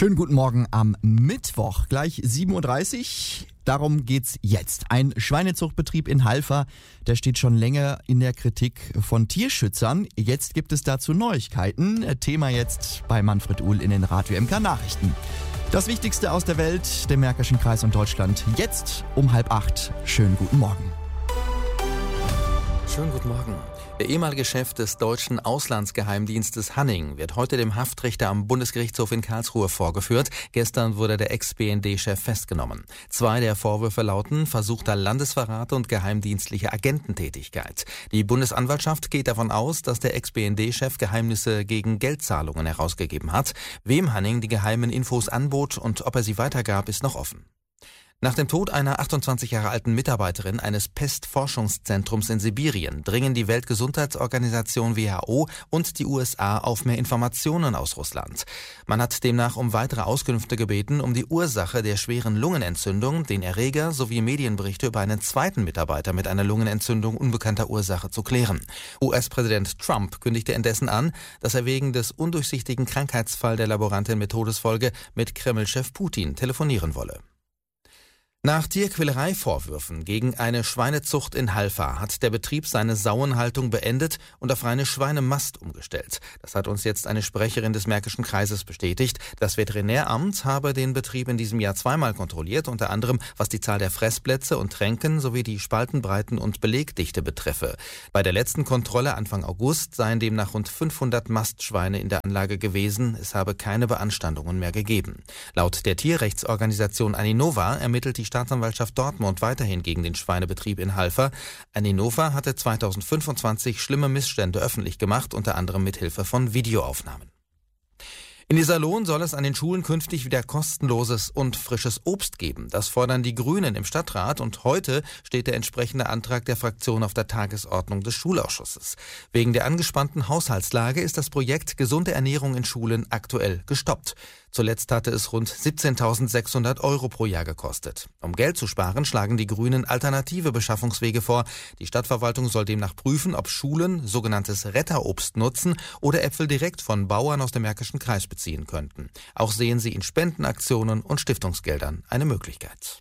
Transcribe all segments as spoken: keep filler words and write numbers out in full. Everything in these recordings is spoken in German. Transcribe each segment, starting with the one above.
Schönen guten Morgen am Mittwoch, gleich sieben Uhr dreißig. Darum geht's jetzt. Ein Schweinezuchtbetrieb in Halver, der steht schon länger in der Kritik von Tierschützern. Jetzt gibt es dazu Neuigkeiten. Thema jetzt bei Manfred Uhl in den Radio M K Nachrichten. Das Wichtigste aus der Welt, dem Märkischen Kreis und Deutschland, jetzt um halb acht. Schönen guten Morgen. Schönen guten Morgen. Der ehemalige Chef des deutschen Auslandsgeheimdienstes Hanning wird heute dem Haftrichter am Bundesgerichtshof in Karlsruhe vorgeführt. Gestern wurde der Ex-B N D-Chef festgenommen. Zwei der Vorwürfe lauten versuchter Landesverrat und geheimdienstliche Agententätigkeit. Die Bundesanwaltschaft geht davon aus, dass der Ex-B N D-Chef Geheimnisse gegen Geldzahlungen herausgegeben hat. Wem Hanning die geheimen Infos anbot und ob er sie weitergab, ist noch offen. Nach dem Tod einer achtundzwanzig Jahre alten Mitarbeiterin eines Pestforschungszentrums in Sibirien dringen die Weltgesundheitsorganisation W H O und die U S A auf mehr Informationen aus Russland. Man hat demnach um weitere Auskünfte gebeten, um die Ursache der schweren Lungenentzündung, den Erreger sowie Medienberichte über einen zweiten Mitarbeiter mit einer Lungenentzündung unbekannter Ursache zu klären. U S-Präsident Trump kündigte indessen an, dass er wegen des undurchsichtigen Krankheitsfalls der Laborantin mit Todesfolge mit Kreml-Chef Putin telefonieren wolle. Nach Tierquälereivorwürfen gegen eine Schweinezucht in Halver hat der Betrieb seine Sauenhaltung beendet und auf reine Schweinemast umgestellt. Das hat uns jetzt eine Sprecherin des Märkischen Kreises bestätigt. Das Veterinäramt habe den Betrieb in diesem Jahr zweimal kontrolliert, unter anderem was die Zahl der Fressplätze und Tränken sowie die Spaltenbreiten und Belegdichte betreffe. Bei der letzten Kontrolle Anfang August seien demnach rund fünfhundert Mastschweine in der Anlage gewesen. Es habe keine Beanstandungen mehr gegeben. Laut der Tierrechtsorganisation Aninova ermittelt die Staatsanwaltschaft Dortmund weiterhin gegen den Schweinebetrieb in Halver. Aninova hatte zweitausendfünfundzwanzig schlimme Missstände öffentlich gemacht, unter anderem mit Hilfe von Videoaufnahmen. In Iserlohn soll es an den Schulen künftig wieder kostenloses und frisches Obst geben. Das fordern die Grünen im Stadtrat und heute steht der entsprechende Antrag der Fraktion auf der Tagesordnung des Schulausschusses. Wegen der angespannten Haushaltslage ist das Projekt Gesunde Ernährung in Schulen aktuell gestoppt. Zuletzt hatte es rund siebzehntausendsechshundert Euro pro Jahr gekostet. Um Geld zu sparen, schlagen die Grünen alternative Beschaffungswege vor. Die Stadtverwaltung soll demnach prüfen, ob Schulen sogenanntes Retterobst nutzen oder Äpfel direkt von Bauern aus dem Märkischen Kreis beziehen könnten. Auch sehen sie in Spendenaktionen und Stiftungsgeldern eine Möglichkeit.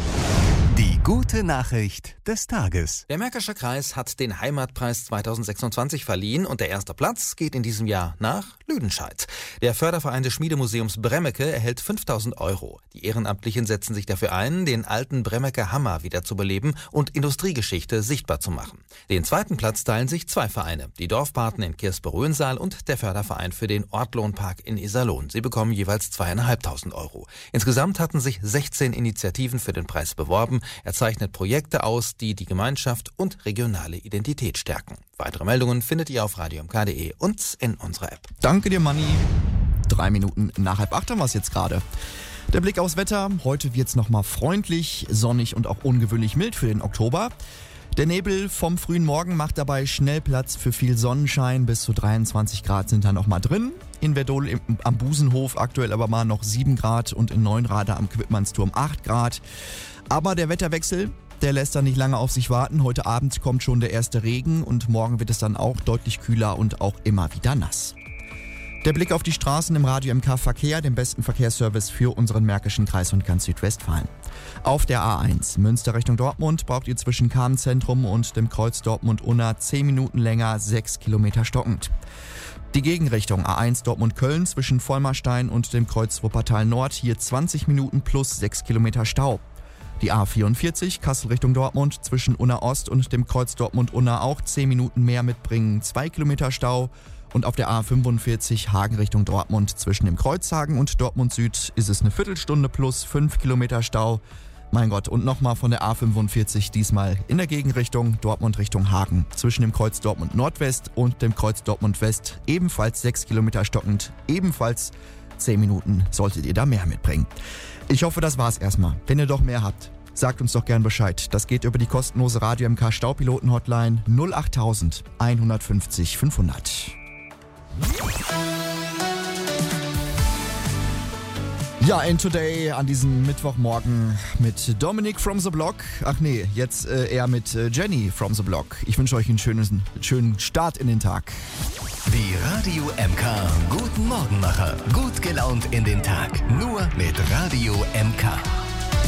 Die gute Nachricht des Tages. Der Märkische Kreis hat den Heimatpreis zweitausendsechsundzwanzig verliehen und der erste Platz geht in diesem Jahr nach Lüdenscheid. Der Förderverein des Schmiedemuseums Bremmeke erhält fünftausend Euro. Die Ehrenamtlichen setzen sich dafür ein, den alten Bremmeker Hammer wieder zu beleben und Industriegeschichte sichtbar zu machen. Den zweiten Platz teilen sich zwei Vereine, die Dorfpaten in Kirspe-Röhnsaal und der Förderverein für den Ortlohnpark in Iserlohn. Sie bekommen jeweils zweieinhalbtausend Euro. Insgesamt hatten sich sechzehn Initiativen für den Preis beworben. Er zeichnet Projekte aus, die die Gemeinschaft und regionale Identität stärken. Weitere Meldungen findet ihr auf radio m k punkt d e und in unserer App. Danke dir, Manni. Drei Minuten nach halb acht haben wir es jetzt gerade. Der Blick aufs Wetter. Heute wird es nochmal freundlich, sonnig und auch ungewöhnlich mild für den Oktober. Der Nebel vom frühen Morgen macht dabei schnell Platz für viel Sonnenschein. Bis zu dreiundzwanzig Grad sind da noch mal drin. In Verdol im, am Busenhof aktuell aber mal noch sieben Grad und in Neunrade am Quippmannsturm acht Grad. Aber der Wetterwechsel, der lässt dann nicht lange auf sich warten. Heute Abend kommt schon der erste Regen und morgen wird es dann auch deutlich kühler und auch immer wieder nass. Der Blick auf die Straßen im Radio M K Verkehr, dem besten Verkehrsservice für unseren Märkischen Kreis und ganz Südwestfalen. Auf der A eins Münster Richtung Dortmund braucht ihr zwischen Kahn-Zentrum und dem Kreuz Dortmund-Unna zehn Minuten länger, sechs Kilometer stockend. Die Gegenrichtung A eins Dortmund-Köln zwischen Vollmarstein und dem Kreuz Wuppertal Nord, hier zwanzig Minuten plus sechs Kilometer Stau. Die A vierundvierzig Kassel Richtung Dortmund zwischen Unna Ost und dem Kreuz Dortmund-Unna auch zehn Minuten mehr mitbringen, zwei Kilometer Stau. Und auf der A fünfundvierzig Hagen Richtung Dortmund zwischen dem Kreuzhagen und Dortmund Süd ist es eine Viertelstunde plus fünf Kilometer Stau. Mein Gott, und nochmal von der A fünfundvierzig, diesmal in der Gegenrichtung Dortmund Richtung Hagen. Zwischen dem Kreuz Dortmund Nordwest und dem Kreuz Dortmund West ebenfalls sechs Kilometer stockend, ebenfalls zehn Minuten solltet ihr da mehr mitbringen. Ich hoffe, das war's erstmal. Wenn ihr doch mehr habt, sagt uns doch gern Bescheid. Das geht über die kostenlose Radio M K Staupiloten-Hotline null acht tausend einhundertfünfzig fünfhundert. Ja, in Today an diesem Mittwochmorgen mit Dominic from the Block. Ach nee, jetzt äh, eher mit äh, Jenny from the Block. Ich wünsche euch einen schönen, schönen Start in den Tag. Die Radio M K Guten Morgenmacher. Gut gelaunt in den Tag. Nur mit Radio M K.